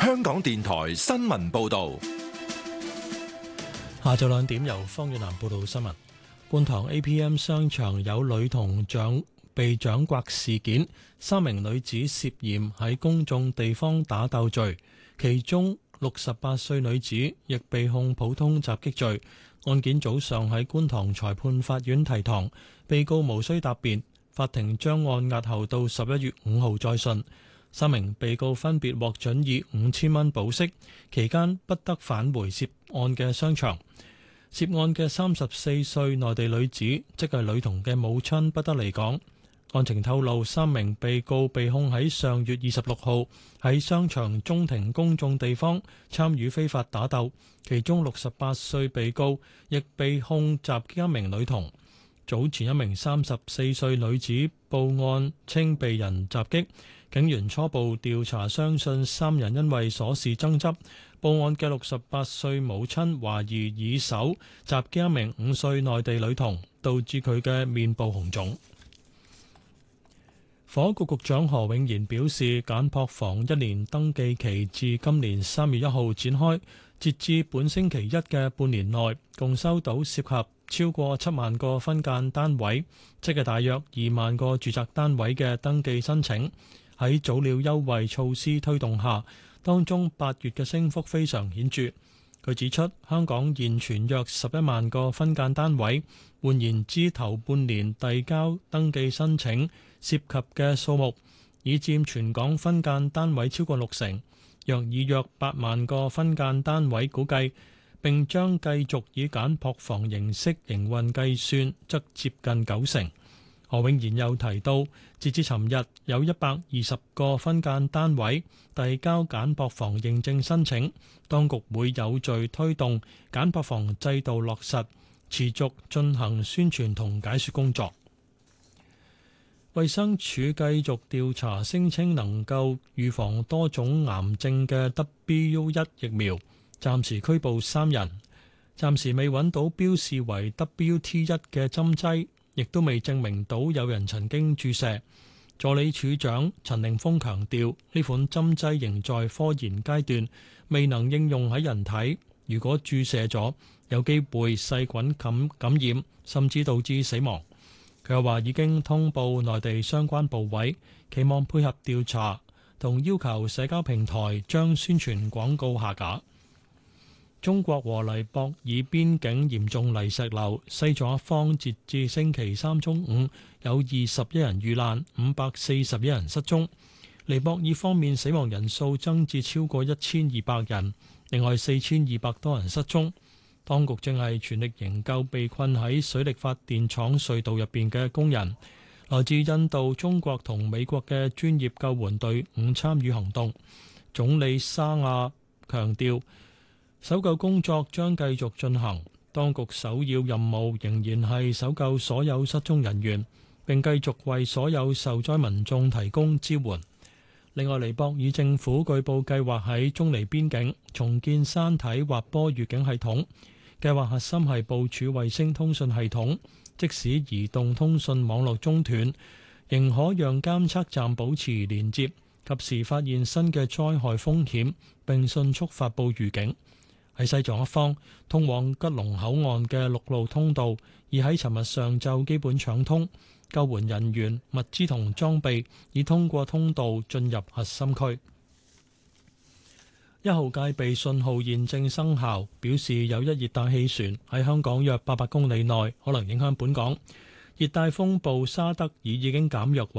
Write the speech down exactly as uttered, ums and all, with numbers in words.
香港電台新聞報道。 下晝兩點由方遠南報道新聞。觀塘 A P M 商場有女童掌被掌摑事件，三名女子涉嫌喺公眾地方打鬥罪，其中六十八歲女子亦被控普通襲擊罪。案件早上喺觀塘裁判法院提堂，被告無需答辯，法庭將案押後到十一月五號再訊。三名被告分別獲准以五千蚊保釋，期間不得返回涉案嘅商場。涉案嘅三十四歲內地女子，即係女童嘅母親，不得離港。案情透露，三名被告被控喺上月二十六號喺商場中庭公眾地方參與非法打鬥，其中六十八歲被告亦被控襲擊一名女童。早前一名三十四歲女子報案稱被人襲擊，警員初步調查相信三人因為瑣事爭執。報案嘅六十八歲母親懷疑以手襲擊一名五歲內地女童，導致佢嘅面部紅腫。房屋局局長何永賢表示，簡樸房一年登記期至今年三月一號展開，截至本星期一嘅半年內，共收到涉及超過七萬個分間單位，即係大約二萬個住宅單位嘅登記申請。喺早鳥優惠措施推動下，當中八月嘅升幅非常顯著。佢指出，香港現存約十一萬個分間單位，換言之，頭半年遞交登記申請涉及嘅數目已佔全港分間單位超過六成，若以約八萬個分間單位估計，並將繼續以簡樸房形式營運計算，則接近九成。何永賢又提到，截至尋日有一百二十個分間單位遞交簡樸房認證申請，當局會有序推動簡樸房制度落實，持續進行宣傳同解說工作。衛生署繼續調查聲稱能夠預防多種癌症嘅 W 一疫苗，暫時拘捕三人，暫時未揾到標示為 W T 一嘅針劑，亦都未證明到有人曾經注射。助理處長陳凌峰強調，呢款針劑仍在科研階段，未能應用喺人體。如果注射咗，有機會細菌感感染，甚至導致死亡。佢又話已經通報內地相關部委，期望配合調查，同要求社交平台將宣傳廣告下架。中國和尼泊爾邊境嚴重泥石流，西藏一方截至星期三中午有二十一人遇難，五百四十一人失蹤。尼泊爾方面死亡人數增至超過一千二百人，另外四千二百多人失蹤。當局正係全力營救被困喺水力發電廠隧道入邊嘅工人。來自印度、中國同美國嘅專業救援隊伍參與行動。總理沙亞強調，搜救工作將繼續進行，當局首要任務仍然係搜救所有失蹤人員，並繼續為所有受災民眾提供支援。另外，尼泊爾政府據報計劃喺中尼邊境重建山體滑坡預警系統，計劃核心係部署衛星通訊系統，即使移動通訊網絡中斷，仍可讓監測站保持連接，及時發現新嘅災害風險，並迅速發布預警。喺西藏一方，通往吉隆口岸嘅陸路通道已喺尋日上晝基本暢通，救援人員、物資同裝備已通過通道進入核心區。一號戒備信號現正生效，表示有一熱帶氣旋喺香港約八百公里內可能影響本港。熱帶風暴沙德爾已經減弱為